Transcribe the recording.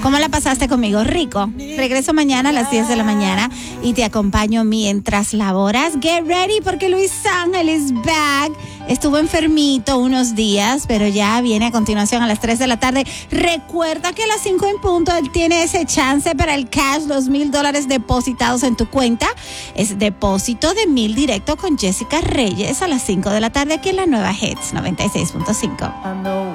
¿Cómo la pasaste conmigo? Rico. Regreso mañana a las 10 de la mañana y te acompaño mientras laboras. Get ready porque Luis Ángel is back. Estuvo enfermito unos días, pero ya viene a continuación a las 3 de la tarde. Recuerda que a las 5 en punto él tiene ese chance para el cash, los $1,000 depositados en tu cuenta. Es depósito de 1,000 directo con Jessica Reyes a las 5 de la tarde aquí en la nueva Hits 96.5.